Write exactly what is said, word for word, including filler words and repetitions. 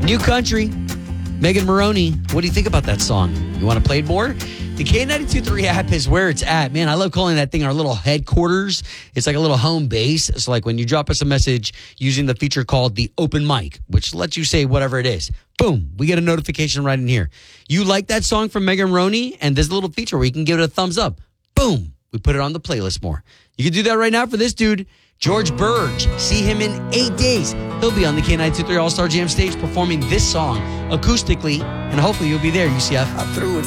New Country, Megan Maroney. What do you think about that song? You want to play it more? The K ninety-two point three app is where it's at. Man, I love calling that thing our little headquarters. It's like a little home base. It's like when you drop us a message using the feature called the open mic, which lets you say whatever it is. Boom, we get a notification right in here. You like that song from Megan Maroney? And there's a little feature where you can give it a thumbs up. Boom, we put it on the playlist more. You can do that right now for this dude, George Burge. See him in eight days. He'll be on the K ninety-two point three All-Star Jam stage performing this song acoustically, and hopefully you'll be there, U C F. I threw it